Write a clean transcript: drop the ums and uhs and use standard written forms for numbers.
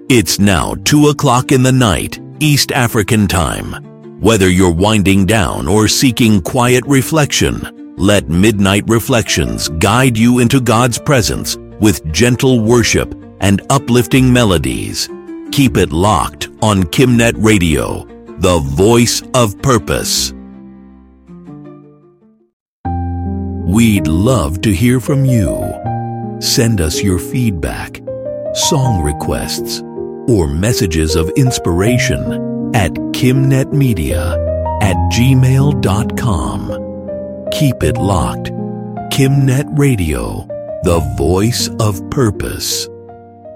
It's now 2 o'clock in the night, East African time. Whether you're winding down or seeking quiet reflection, let Midnight Reflections guide you into God's presence with gentle worship and uplifting melodies. Keep it locked on Kimnet Radio, the voice of purpose. We'd love to hear from you. Send us your feedback, song requests, or messages of inspiration at kimnetmedia@gmail.com. Keep it locked. Kimnet Radio, the voice of purpose.